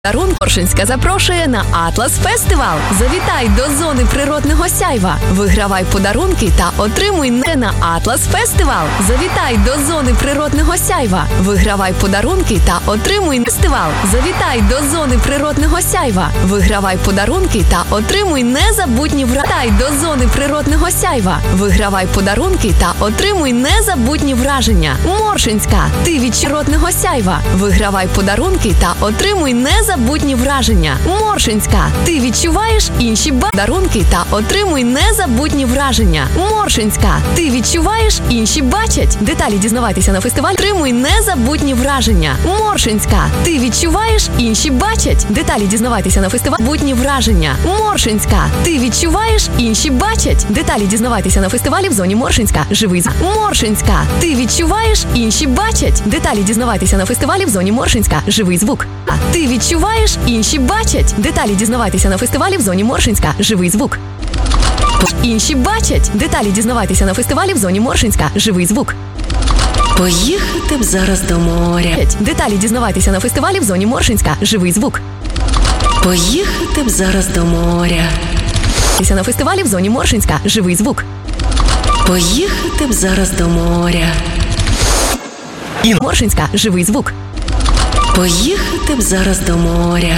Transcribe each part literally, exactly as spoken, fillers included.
Дарун Моршинська запрошує на Атлас Фестивал. Завітай до зони природного сяйва. Вигравай подарунки та отримуй не на Атлас Фестивал. Завітай до зони природного сяйва. Вигравай подарунки та отримуй фестивал. Завітай до зони природного сяйва. Вигравай подарунки та отримуй незабутні враження. До зони природного сяйва. Вигравай подарунки та отримуй незабутні враження. Моршинська, ти від природного сяйва. Вигравай подарунки та отримуй незабутні Незабутні враження. Моршинська. Ти відчуваєш інші подарунки та отримуй незабутні враження. Моршинська. Ти відчуваєш інші бачать. Деталі дізнавайтеся на фестивалі. Отримуй незабутні враження. Моршинська. Ти відчуваєш інші бачать. Деталі дізнавайтеся на фестивалі. Незабутні враження. Моршинська. Ти відчуваєш інші бачать. Деталі дізнавайтеся на фестивалі в зоні Моршинська. Живий звук. Моршинська. Ти відчуваєш інші бачать. Деталі дізнавайтеся на фестивалі в зоні Моршинська. Живий звук. Ти відчуваєш, інші бачать. Деталі дізнавайтеся на фестивалі в зоні Моршинська. Живий звук. Інші бачать. Деталі дізнавайтеся на фестивалі в зоні Моршинська. Живий звук. Поїхати б зараз до моря. Деталі дізнавайтеся на фестивалі в зоні Моршинська. Живий звук. Поїхати б зараз до моря. На фестивалі в зоні Моршинська. Живий звук. Поїхати б зараз до моря. Моршинська. Живий звук. Поїхати б зараз до моря.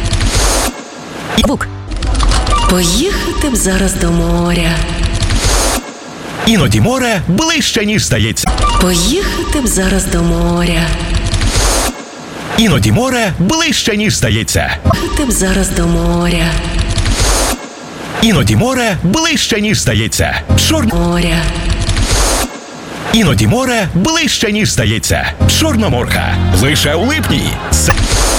Звук. Поїхати б зараз до моря. Іноді море ближче, ніж здається. Поїхати б зараз до моря. Іноді море ближче, ніж здається. Поїхати б зараз до моря. Іноді море ближче, ніж здається. Чорне моря. Іноді море ближче, ніж здається. Чорноморка. Лише у липні. С...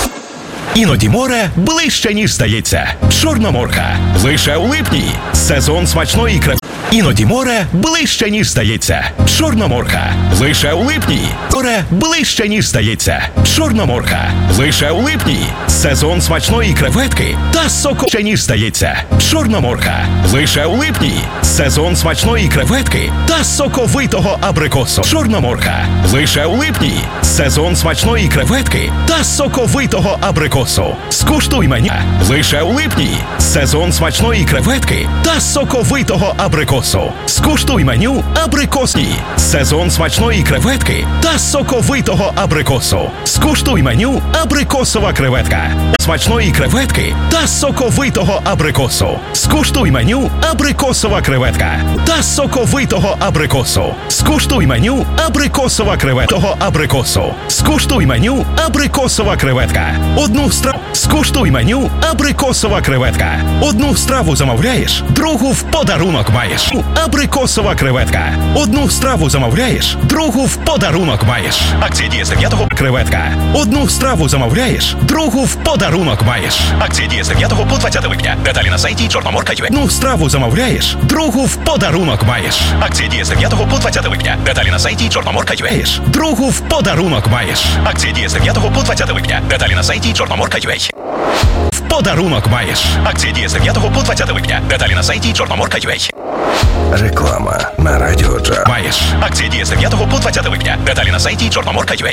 Іноді море ближче, ніж здається. Чорноморка. Лише у липні. Сезон смачної крев. Іноді море ближче, ніж здається. Чорноморка. Лише у липні. Море ближче, ніж здається. Чорноморка. Лише у липні. Сезон смачної креветки та соку, ніж здається. Чорноморка. Лише у липні. Сезон смачної креветки та соковитого абрикосу. Чорноморка. Лише у липні. Сезон смачної креветки та соковитого абрикосу. Скуштуй меню. Лише у липні. Сезон смачної креветки та соковитого абрикосу. Скуштуй меню абрикосні. Сезон смачної креветки та соковитого абрикосу. Скуштуй меню абрикосова креветка. Смачної креветки та соковитого абрикосу. Скуштуй меню абрикосова креветка та соковитого абрикосу. Скуштуй меню абрикосова креветка абрикосу. Скуштуй меню абрикосова креветка. Одну страву. Скуштуй меню абрикосова креветка. Одну страву замовляєш, другу в подарунок маєш. Абрикосова креветка. Одну страву замовляєш, другу в подарунок маєш. Акція діє з дев'ятого креветка. Одну страву замовляєш, другу в подарунок маєш. Акція діє з дев'ятого по двадцяте липня. Деталі на сайті Чорноморка точка ю а. Одну страву замовляєш, другу в подарунок маєш. Акція діє з дев'ятого по двадцяте липня. Деталі на сайті Чорноморка точка ю а. Другу в подарунок маєш. Акція діє з дев'ятого по двадцяте липня. Деталі на сайті Чорноморка точка ю а. В подарунок маєш. Акція діє з дев'ятого по двадцяте липня. Деталі на сайті Чорноморка точка ю а. Реклама на Радіо Джаз. Маєш. Акція діє з дев'ятого по двадцяте липня. Деталі на сайті Чорноморка точка ю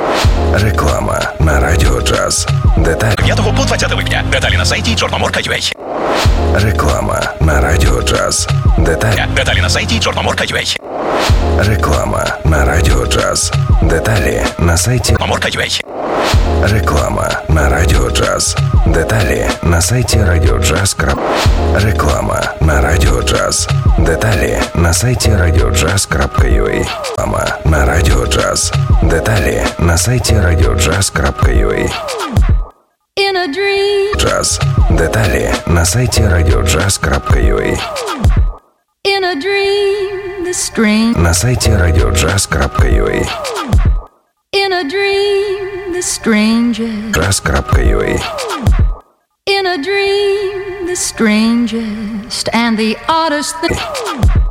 а. Реклама на Радіо Джаз. Деталі. дев'ятого по двадцяте липня. Деталі на сайті Чорноморка точка ю а. Реклама на Радіо Джаз. Деталі. Деталі на сайті Чорноморка точка ю а. Реклама на Радіо Джаз. Деталі на сайті Чорноморка точка ю а. Реклама на Радіо Джаз. Деталі на сайті радіоджаз. Реклама на Радіо Джаз. Деталі на сайті радіоджаз крапка ю а. Реклама на Радіо Джаз. Деталі на сайті радіоджаз крапка ю а. In a dream. Джаз. Деталі на сайті радіоджаз крапка ю а. In a dream, the string. На сайті радіоджаз крапка ю а. In a dream, the strangest. джаз крапка ю а. In a dream, the strangest and the oddest thing.